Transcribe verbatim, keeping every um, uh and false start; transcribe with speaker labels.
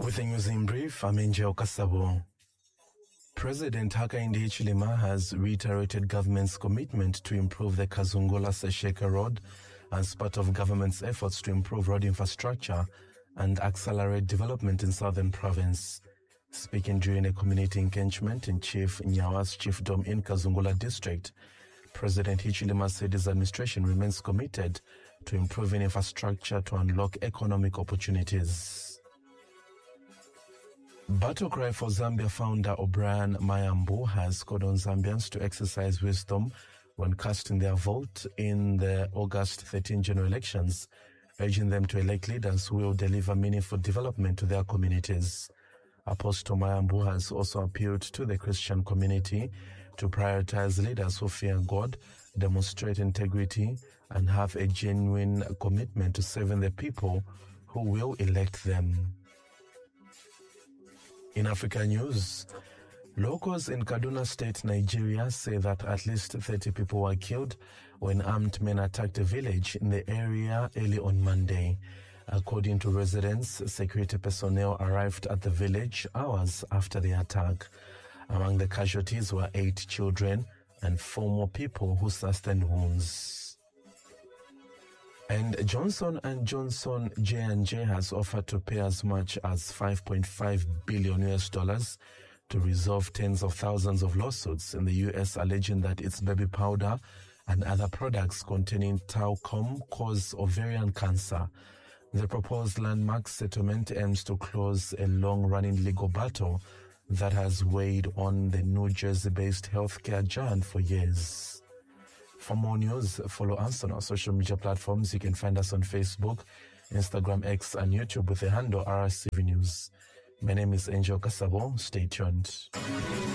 Speaker 1: With the news in brief, I'm Angel Kasabo. President Hakainde Hichilema has reiterated government's commitment to improve the Kazungula-Sesheke Road as part of government's efforts to improve road infrastructure and accelerate development in Southern Province. Speaking during a community engagement in Chief Nyawa's chiefdom in Kazungula district, President Hichilema said his administration remains committed to improving infrastructure to unlock economic opportunities. Battle Cry for Zambia founder O'Brien Mayambu has called on Zambians to exercise wisdom when casting their vote in the August thirteenth general elections, urging them to elect leaders who will deliver meaningful development to their communities. Apostle Mayambu has also appealed to the Christian community to prioritize leaders who fear God, demonstrate integrity, and have a genuine commitment to serving the people who will elect them. In Africa news, locals in Kaduna State, Nigeria say that at least thirty people were killed when armed men attacked a village in the area early on Monday. According to residents, security personnel arrived at the village hours after the attack. Among the casualties were eight children and four more people who sustained wounds. And Johnson and Johnson J and J has offered to pay as much as five point five billion U S dollars to resolve tens of thousands of lawsuits in the U S alleging that its baby powder and other products containing talcum cause ovarian cancer. The proposed landmark settlement aims to close a long-running legal battle that has weighed on the New Jersey-based healthcare giant for years. For more news, follow us on our social media platforms. You can find us on Facebook, Instagram, X, and YouTube with the handle R S C V News. My name is Angel Kasabo. Stay tuned.